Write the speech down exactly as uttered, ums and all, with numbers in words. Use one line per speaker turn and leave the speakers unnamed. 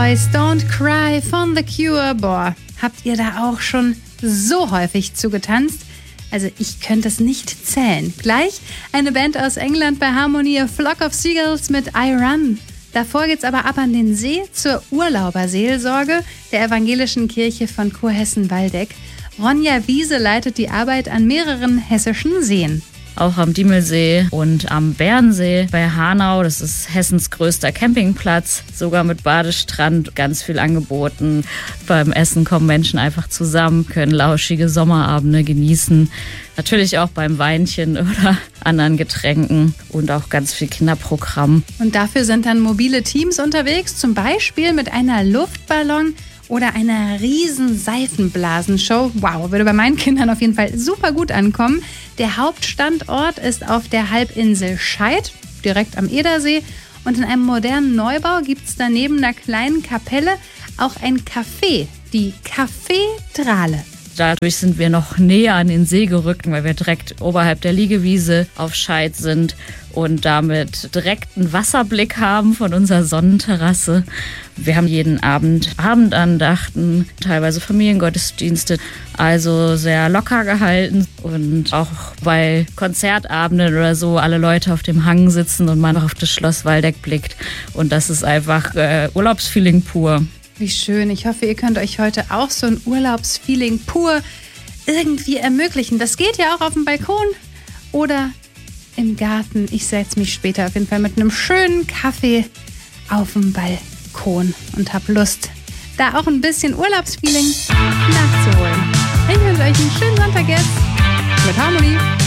Boys Don't Cry von The Cure. Boah, habt ihr da auch schon so häufig zugetanzt? Also ich könnte es nicht zählen. Gleich eine Band aus England bei Harmonie, A Flock of Seagulls mit I Run. Davor geht's aber ab an den See zur Urlauberseelsorge der evangelischen Kirche von Kurhessen-Waldeck. Ronja Wiese leitet die Arbeit an mehreren hessischen Seen.
Auch am Diemelsee und am Bernsee bei Hanau. Das ist Hessens größter Campingplatz, sogar mit Badestrand, ganz viel angeboten. Beim Essen kommen Menschen einfach zusammen, können lauschige Sommerabende genießen. Natürlich auch beim Weinchen oder anderen Getränken und auch ganz viel Kinderprogramm.
Und dafür sind dann mobile Teams unterwegs, zum Beispiel mit einer Luftballon- oder einer riesen Seifenblasenshow. Wow, würde bei meinen Kindern auf jeden Fall super gut ankommen. Der Hauptstandort ist auf der Halbinsel Scheid, direkt am Edersee. Und in einem modernen Neubau gibt es daneben einer kleinen Kapelle auch ein Café, die Kaffeedrale.
Dadurch sind wir noch näher an den See gerückt, weil wir direkt oberhalb der Liegewiese auf Scheid sind und damit direkt einen Wasserblick haben von unserer Sonnenterrasse. Wir haben jeden Abend Abendandachten, teilweise Familiengottesdienste, also sehr locker gehalten. Und auch bei Konzertabenden oder so alle Leute auf dem Hang sitzen und man auf das Schloss Waldeck blickt. Und das ist einfach äh, Urlaubsfeeling pur.
Wie schön. Ich hoffe, ihr könnt euch heute auch so ein Urlaubsfeeling pur irgendwie ermöglichen. Das geht ja auch auf dem Balkon oder im Garten. Ich setze mich später auf jeden Fall mit einem schönen Kaffee auf dem Balkon und habe Lust, da auch ein bisschen Urlaubsfeeling nachzuholen. Ich wünsche euch einen schönen Sonntag jetzt mit Harmonie.